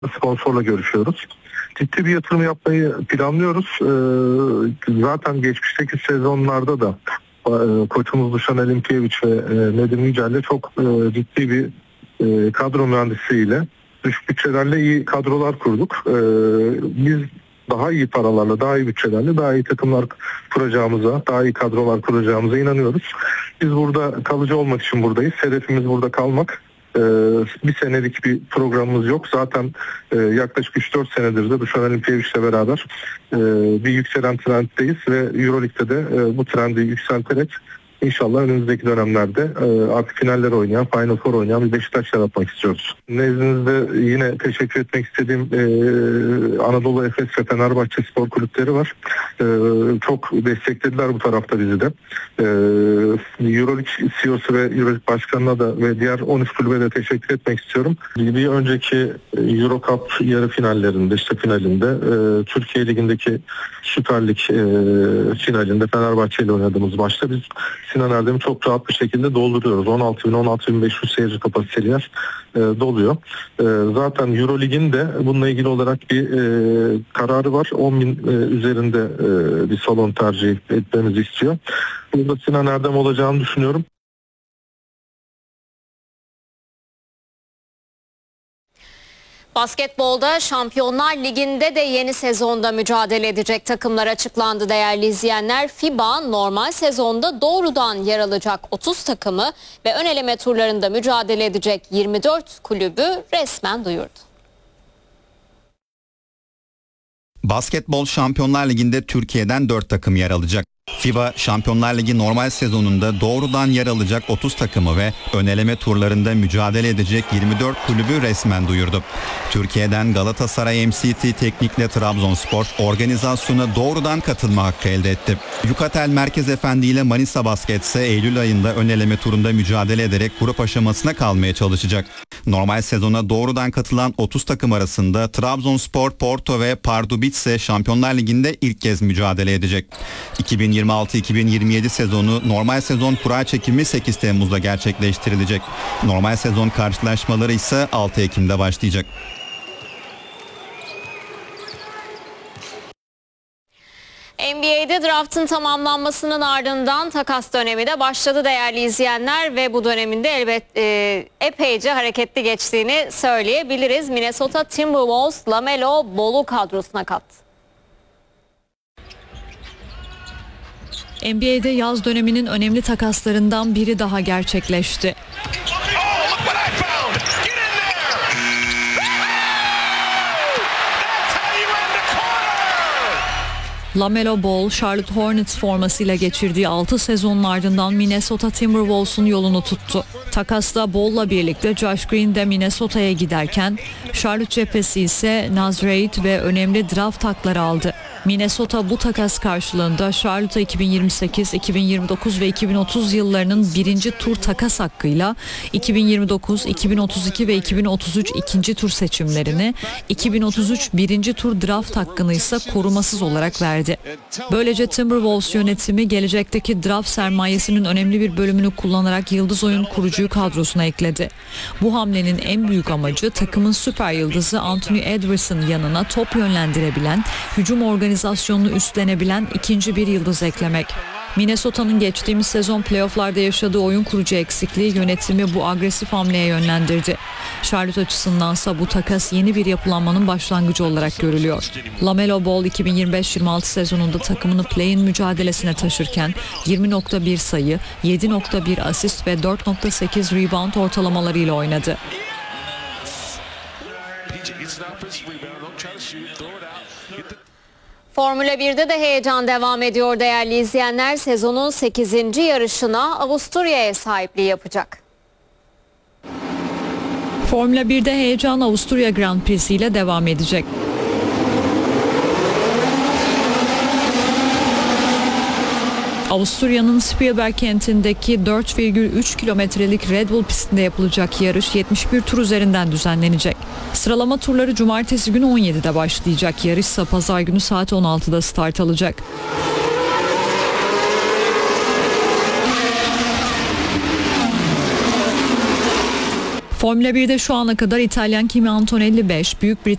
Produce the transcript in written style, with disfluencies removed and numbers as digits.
sponsorla görüşüyoruz. Ciddi bir yatırım yapmayı planlıyoruz. Zaten geçmişteki sezonlarda da koçumuz Dušan Elimkijević ve Nedim Yücel'le çok ciddi bir kadro mühendisliğiyle, düşük bütçelerle iyi kadrolar kurduk. Biz daha iyi paralarla, daha iyi bütçelerle daha iyi takımlar kuracağımıza, daha iyi kadrolar kuracağımıza inanıyoruz. Biz burada kalıcı olmak için buradayız. Hedefimiz burada kalmak. Bir senelik bir programımız yok. Zaten yaklaşık 3-4 senedir de Dušan Elimkijević'le beraber bir yükselen trenddeyiz ve Euroleague'de de bu trendi yükselterek İnşallah önümüzdeki dönemlerde artık finaller oynayan, Final Four oynayan bir Beşiktaş yaratmak istiyoruz. Nezdinizde yine teşekkür etmek istediğim Anadolu Efes ve Fenerbahçe spor kulüpleri var. Çok desteklediler bu tarafta bizi de. Euroleague CEO'su ve Euroleague Başkanı'na da ve diğer 13 kulübe de teşekkür etmek istiyorum. Bir önceki Euro Cup yarı finallerinde, finalinde Türkiye Ligi'ndeki Süper Lig finalinde Fenerbahçe ile oynadığımız maçta biz Sinan Erdem'i çok rahat bir şekilde dolduruyoruz. 16.000-16.500 seyirci kapasiteli yer doluyor. Zaten Eurolig'in de bununla ilgili olarak bir kararı var. 10.000 üzerinde bir salon tercih etmemizi istiyor. Burada Sinan Erdem olacağını düşünüyorum. Basketbolda Şampiyonlar Ligi'nde de yeni sezonda mücadele edecek takımlar açıklandı değerli izleyenler. FIBA normal sezonda doğrudan yer alacak 30 takımı ve ön eleme turlarında mücadele edecek 24 kulübü resmen duyurdu. Basketbol Şampiyonlar Ligi'nde Türkiye'den 4 takım yer alacak. FIBA Şampiyonlar Ligi normal sezonunda doğrudan yer alacak 30 takımı ve ön eleme turlarında mücadele edecek 24 kulübü resmen duyurdu. Türkiye'den Galatasaray MCT Teknik'le Trabzonspor organizasyona doğrudan katılma hakkı elde etti. Yukatel Merkez Efendi ile Manisa Basket ise Eylül ayında ön eleme turunda mücadele ederek grup aşamasına kalmaya çalışacak. Normal sezona doğrudan katılan 30 takım arasında Trabzonspor, Porto ve Pardubice ise Şampiyonlar Ligi'nde ilk kez mücadele edecek. 2026-2027 sezonu normal sezon kura çekimi 8 Temmuz'da gerçekleştirilecek. Normal sezon karşılaşmaları ise 6 Ekim'de başlayacak. NBA'de draftın tamamlanmasının ardından takas dönemi de başladı değerli izleyenler ve bu döneminde epeyce hareketli geçtiğini söyleyebiliriz. Minnesota Timberwolves LaMelo Ball'u kadrosuna kattı. NBA'de yaz döneminin önemli takaslarından biri daha gerçekleşti. LaMelo Ball, Charlotte Hornets formasıyla geçirdiği 6 sezonun ardından Minnesota Timberwolves'un yolunu tuttu. Takasla Ball'la birlikte Josh Green de Minnesota'ya giderken Charlotte cephesi ise Naz Reid ve önemli draft hakları aldı. Minnesota bu takas karşılığında Charlotte'a 2028, 2029 ve 2030 yıllarının birinci tur takas hakkıyla 2029, 2032 ve 2033 ikinci tur seçimlerini, 2033 birinci tur draft hakkını ise korumasız olarak verdi. Böylece Timberwolves yönetimi gelecekteki draft sermayesinin önemli bir bölümünü kullanarak yıldız oyun kurucuyu kadrosuna ekledi. Bu hamlenin en büyük amacı takımın süper yıldızı Anthony Edwards'ın yanına top yönlendirebilen, hücum organizasyonunu üstlenebilen ikinci bir yıldız eklemek. Minnesota'nın geçtiğimiz sezon playofflarda yaşadığı oyun kurucu eksikliği yönetimi bu agresif hamleye yönlendirdi. Charlotte açısındansa bu takas yeni bir yapılanmanın başlangıcı olarak görülüyor. LaMelo Ball 2025-26 sezonunda takımını play-in mücadelesine taşırken 20.1 sayı, 7.1 asist ve 4.8 rebound ortalamalarıyla oynadı. Formula 1'de de heyecan devam ediyor değerli izleyenler. Sezonun 8. yarışına Avusturya ev sahipliği yapacak. Formula 1'de heyecan Avusturya Grand Prix'si ile devam edecek. Avusturya'nın Spielberg kentindeki 4,3 kilometrelik Red Bull pistinde yapılacak yarış 71 tur üzerinden düzenlenecek. Sıralama turları cumartesi günü 17'de başlayacak. Yarış ise pazar günü saat 16'da start alacak. Formula 1'de şu ana kadar İtalyan Kimi Antonelli 5, Büyük